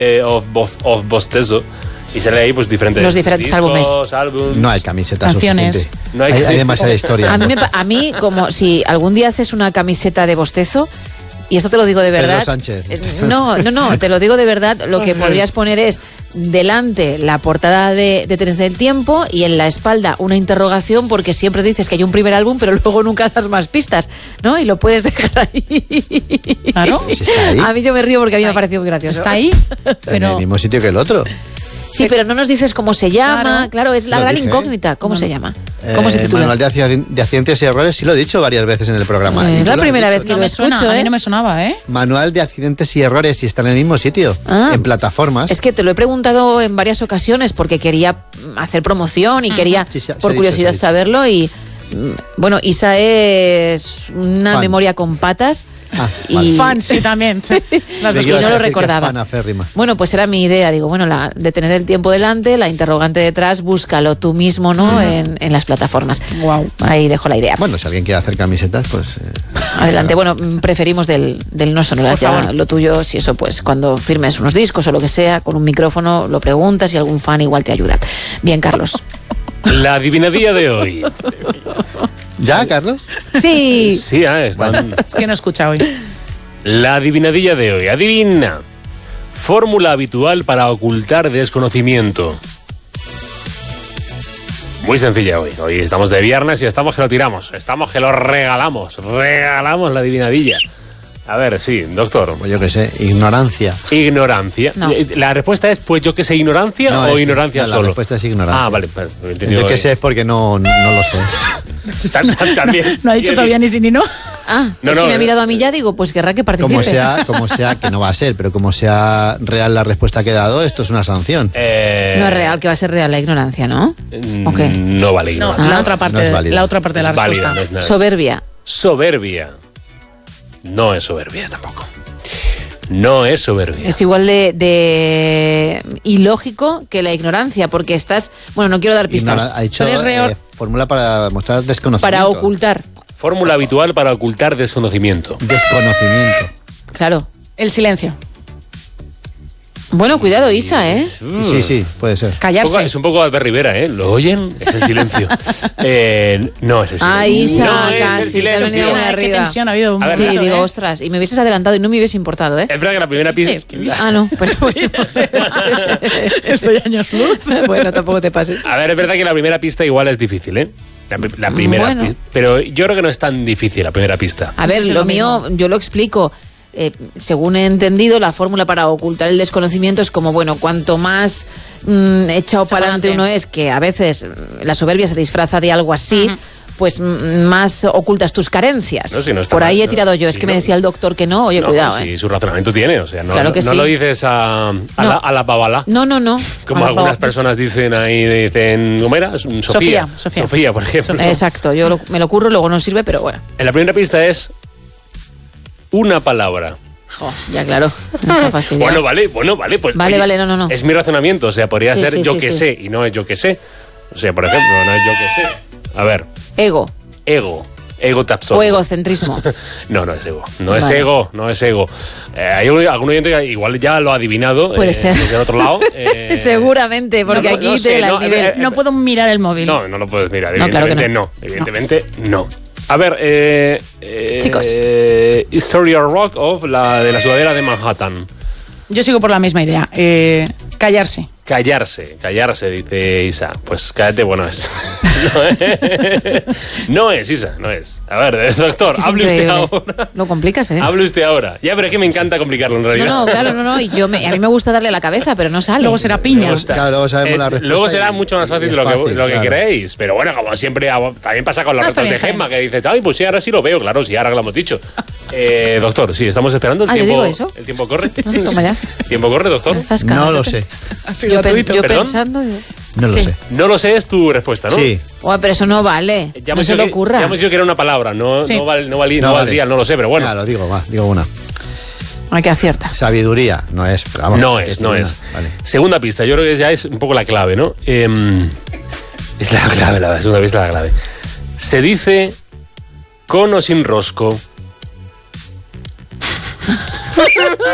of bostezo. Y sale ahí pues diferentes discos, álbumes. No hay camisetas canciones. suficientes. No hay demasiada historia. A mí, como si algún día haces una camiseta de bostezo, y esto te lo digo de verdad. Pedro Sánchez. No, te lo digo de verdad. Lo que podrías poner es delante la portada de Tren del Tiempo y en la espalda una interrogación, porque siempre dices que hay un primer álbum, pero luego nunca das más pistas, ¿no? Y lo puedes dejar ahí. Claro. Pues está ahí. A mí yo me río porque a mí me ha parecido muy gracioso. Está ahí, pero... En el mismo sitio que el otro. Sí, pero no nos dices cómo se llama. Claro, es la gran incógnita. ¿Cómo se llama? ¿Cómo se titula? Manual de accidentes y errores, sí lo he dicho varias veces en el programa. Es la primera vez que lo escucho, A mí no me sonaba, ¿eh? Manual de accidentes y errores, y está en el mismo sitio, en plataformas. Es que te lo he preguntado en varias ocasiones porque quería hacer promoción y quería, por curiosidad, saberlo. Y bueno, Isa es una memoria con patas. Y fan, sí, también. Las dos que yo lo recordaba. Bueno, pues era mi idea. Digo, bueno, de tener el tiempo delante, la interrogante detrás, búscalo tú mismo, ¿no? Sí. En las plataformas. Wow. Ahí dejo la idea. Bueno, si alguien quiere hacer camisetas, pues... adelante. Bueno, preferimos del No Sonoras. Ya lo tuyo, si eso, pues cuando firmes unos discos o lo que sea, con un micrófono lo preguntas y algún fan igual te ayuda. Bien, Carlos. La adivinadilla de hoy. ¿Ya, Carlos? Sí. Sí, están... Es que no he escuchado hoy. La adivinadilla de hoy. Adivina. Fórmula habitual para ocultar desconocimiento. Muy sencilla hoy. Hoy estamos de viernes y estamos que lo tiramos. Estamos que lo regalamos. Regalamos la adivinadilla. A ver, sí, doctor. Pues yo qué sé, ignorancia. Ignorancia. No. La respuesta es, pues yo qué sé, ignorancia o ignorancia solo. La respuesta es ignorancia. Ah, vale. Yo qué sé es porque no lo sé. También. No ha dicho todavía ni sí ni no. Es que me ha mirado a mí ya, digo, pues querrá que participe. Como sea, que no va a ser, pero como sea real la respuesta que he dado, esto es una sanción. No es real, que va a ser real la ignorancia, ¿no? ¿O qué? No vale ignorancia. La otra parte, no la otra parte de la respuesta. No es soberbia. Soberbia. No es soberbia tampoco. No es soberbia. Es igual de ilógico que la ignorancia, porque estás... Bueno, no quiero dar pistas. Ha dicho fórmula para mostrar desconocimiento. Para ocultar. Fórmula habitual para ocultar desconocimiento. Desconocimiento. Claro. El silencio. Bueno, cuidado, Isa, ¿eh? Sí, puede ser. Callarse. Es un poco Albert Rivera, ¿eh? ¿Lo oyen? Es el silencio. No es el silencio. Isa, no casi, es el silencio. te ha venido muy arriba. Qué tensión ha habido. Sí, digo, ostras, y me hubieses adelantado y no me hubiese importado, ¿eh? Es verdad que la primera pista... no, pero bueno. Estoy años luz. Bueno, tampoco te pases. A ver, es verdad que la primera pista igual es difícil, ¿eh? La primera pista. Pero yo creo que no es tan difícil la primera pista. A ver, lo mío, yo lo explico. Según he entendido, la fórmula para ocultar el desconocimiento es como, bueno, cuanto más echado para adelante uno es, que a veces la soberbia se disfraza de algo así, pues más ocultas tus carencias. No, si no está por mal, ahí he tirado yo, es que me decía el doctor que no, oye, cuidado. Sí, su razonamiento tiene, o sea, no, claro que no sí. lo dices a la pavada. No. Como algunas personas dicen ahí, ¿cómo era? Sofía, por ejemplo. Exacto, yo me lo curro, luego no sirve, pero bueno. En la primera pista es una palabra. Ya, claro. Bueno, vale, pues... Vale, no. Es mi razonamiento, o sea, podría ser yo que sé, y no es yo que sé. O sea, por ejemplo, no es yo que sé. A ver. Ego te absorbe. O egocentrismo. No es ego. No es ego. Hay algún oyente que igual ya lo ha adivinado. Puede ser. Desde el otro lado. Seguramente, porque aquí no puedo mirar el móvil. No lo puedes mirar. Evidentemente no. A ver, chicos. Historia Rock of de la sudadera de Manhattan. Yo sigo por la misma idea. Callarse. Callarse, dice Isa. Pues cállate, bueno es. No es, Isa, no es. A ver, doctor, es hable usted ahora. Lo complicas, ¿eh? Hable usted ahora. Ya, pero es que me encanta complicarlo en realidad. No. Y a mí me gusta darle la cabeza, pero no sale. Luego será piña. Luego sabemos la respuesta. Luego será mucho más fácil de lo que creéis. Pero bueno, como siempre, también pasa con las respuestas de Gemma, que dices, ay, pues sí, ahora sí lo veo. Claro, sí, ahora que lo hemos dicho. Doctor, sí, estamos esperando. ¿Yo digo eso? ¿El tiempo corre? Toma ya. ¿Tiempo corre, doctor? No lo sé. Yo pensando... No lo sé. No lo sé es tu respuesta, ¿no? Sí. Pero eso no vale. No se le ocurra. Ya hemos dicho que era una palabra, no valdría, no lo sé, pero bueno. Ya, digo una. Hay que acierta. Sabiduría, no es. Vamos, no es. Vale. Segunda pista, yo creo que ya es un poco la clave, ¿no? Es la clave, la segunda pista es la clave. Se dice con o sin rosco.